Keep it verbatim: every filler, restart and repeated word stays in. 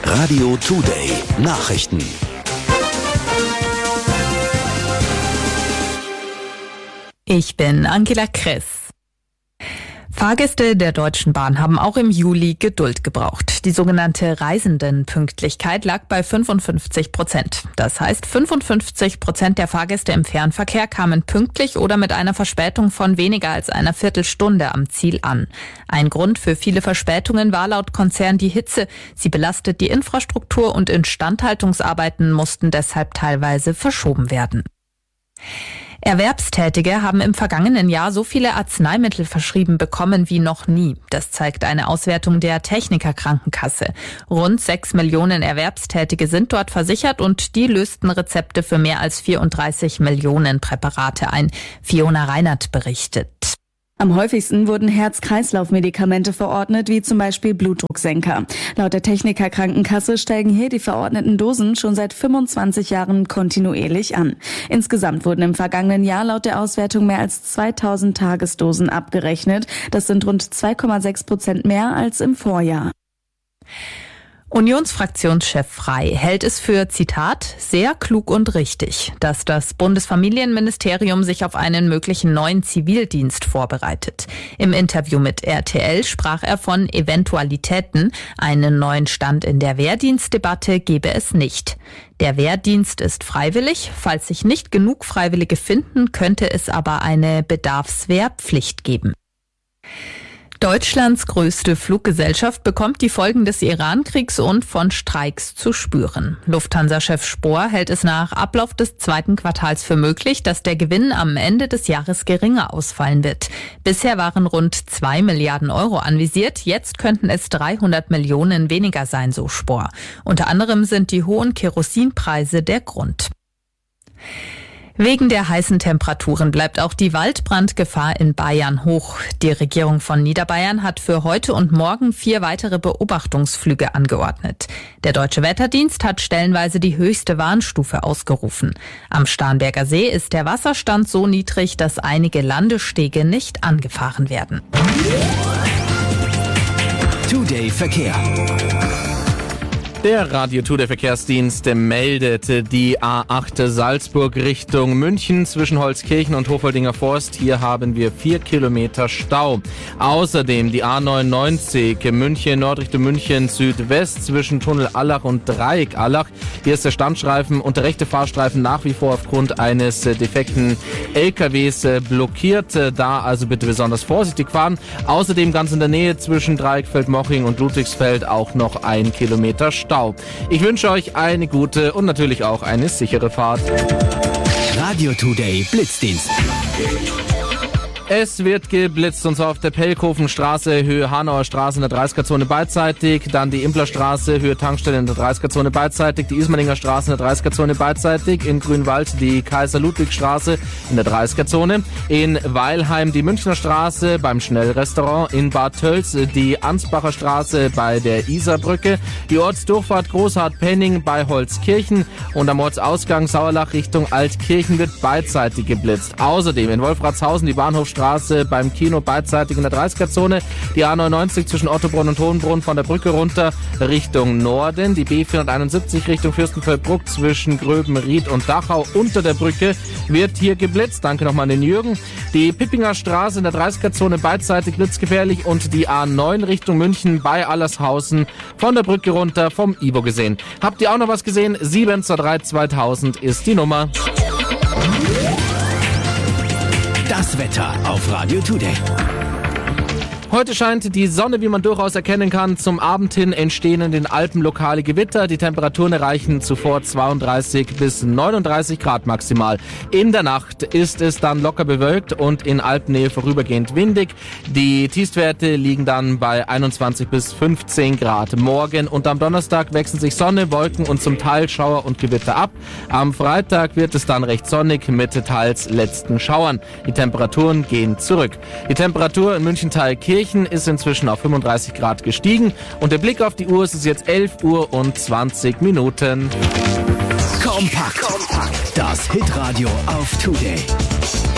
Radio Today Nachrichten. Ich bin Angela Kress. Fahrgäste der Deutschen Bahn haben auch im Juli Geduld gebraucht. Die sogenannte Reisendenpünktlichkeit lag bei fünfundfünfzig Prozent. Das heißt, fünfundfünfzig Prozent der Fahrgäste im Fernverkehr kamen pünktlich oder mit einer Verspätung von weniger als einer Viertelstunde am Ziel an. Ein Grund für viele Verspätungen war laut Konzern die Hitze. Sie belastet die Infrastruktur und Instandhaltungsarbeiten mussten deshalb teilweise verschoben werden. Erwerbstätige haben im vergangenen Jahr so viele Arzneimittel verschrieben bekommen wie noch nie. Das zeigt eine Auswertung der Techniker-Krankenkasse. Rund sechs Millionen Erwerbstätige sind dort versichert und die lösten Rezepte für mehr als vierunddreißig Millionen Präparate ein. Fiona Reinert berichtet. Am häufigsten wurden Herz-Kreislauf-Medikamente verordnet, wie zum Beispiel Blutdrucksenker. Laut der Techniker-Krankenkasse steigen hier die verordneten Dosen schon seit fünfundzwanzig Jahren kontinuierlich an. Insgesamt wurden im vergangenen Jahr laut der Auswertung mehr als zweitausend Tagesdosen abgerechnet. Das sind rund zwei Komma sechs Prozent mehr als im Vorjahr. Unionsfraktionschef Frey hält es für, Zitat, sehr klug und richtig, dass das Bundesfamilienministerium sich auf einen möglichen neuen Zivildienst vorbereitet. Im Interview mit R T L sprach er von Eventualitäten. Einen neuen Stand in der Wehrdienstdebatte gebe es nicht. Der Wehrdienst ist freiwillig. Falls sich nicht genug Freiwillige finden, könnte es aber eine Bedarfswehrpflicht geben. Deutschlands größte Fluggesellschaft bekommt die Folgen des Iran-Kriegs und von Streiks zu spüren. Lufthansa-Chef Spohr hält es nach Ablauf des zweiten Quartals für möglich, dass der Gewinn am Ende des Jahres geringer ausfallen wird. Bisher waren rund zwei Milliarden Euro anvisiert, jetzt könnten es dreihundert Millionen weniger sein, so Spohr. Unter anderem sind die hohen Kerosinpreise der Grund. Wegen der heißen Temperaturen bleibt auch die Waldbrandgefahr in Bayern hoch. Die Regierung von Niederbayern hat für heute und morgen vier weitere Beobachtungsflüge angeordnet. Der Deutsche Wetterdienst hat stellenweise die höchste Warnstufe ausgerufen. Am Starnberger See ist der Wasserstand so niedrig, dass einige Landestege nicht angefahren werden. Today Verkehr. Der Radio Today Verkehrsdienst meldet die A acht Salzburg Richtung München zwischen Holzkirchen und Hofoldinger Forst. Hier haben wir vier Kilometer Stau. Außerdem die A neunundneunzig München Nord Richtung München Südwest zwischen Tunnel Allach und Dreieck Allach. Hier ist der Standstreifen und der rechte Fahrstreifen nach wie vor aufgrund eines defekten L K Ws blockiert. Da also bitte besonders vorsichtig fahren. Außerdem ganz in der Nähe zwischen Dreieckfeld-Moching und Ludwigsfeld auch noch ein Kilometer Stau. Ich wünsche euch eine gute und natürlich auch eine sichere Fahrt. Radio Today Blitzdienst. Es wird geblitzt, und zwar auf der Pelkhofenstraße, Höhe Hanauer Straße in der dreißiger-Zone beidseitig, dann die Implerstraße, Höhe Tankstelle in der dreißiger-Zone beidseitig, die Ismaninger Straße in der dreißiger-Zone beidseitig, in Grünwald die Kaiser-Ludwig-Straße in der dreißiger-Zone, in Weilheim die Münchner Straße beim Schnellrestaurant, in Bad Tölz die Ansbacher Straße bei der Isarbrücke, die Ortsdurchfahrt Großhardt-Penning bei Holzkirchen und am Ortsausgang Sauerlach Richtung Altkirchen wird beidseitig geblitzt. Außerdem in Wolfratshausen die Bahnhofstraße beim Kino beidseitig in der dreißiger-Zone, die A neunundneunzig zwischen Ottobrunn und Hohenbrunn von der Brücke runter Richtung Norden, die B vierhunderteinundsiebzig Richtung Fürstenfeldbruck zwischen Gröben-Ried und Dachau unter der Brücke wird hier geblitzt. Danke nochmal an den Jürgen. Die Pippinger Straße in der dreißiger-Zone beidseitig blitzgefährlich und die A neun Richtung München bei Allershausen von der Brücke runter vom Ibo gesehen. Habt ihr auch noch was gesehen? sieben zwei drei zweitausend ist die Nummer. Das Wetter auf Radio Today. Heute scheint die Sonne, wie man durchaus erkennen kann. Zum Abend hin entstehen in den Alpen lokale Gewitter. Die Temperaturen erreichen zuvor zweiunddreißig bis neununddreißig Grad maximal. In der Nacht ist es dann locker bewölkt und in Alpennähe vorübergehend windig. Die Tiefstwerte liegen dann bei einundzwanzig bis fünfzehn Grad. Morgen und am Donnerstag wechseln sich Sonne, Wolken und zum Teil Schauer und Gewitter ab. Am Freitag wird es dann recht sonnig mit teils letzten Schauern. Die Temperaturen gehen zurück. Die Temperatur in München-Thalkirchen ist inzwischen auf fünfunddreißig Grad gestiegen und der Blick auf die Uhr ist es jetzt elf Uhr und zwanzig Minuten. Kompakt. Kompakt. Das Hitradio auf Today.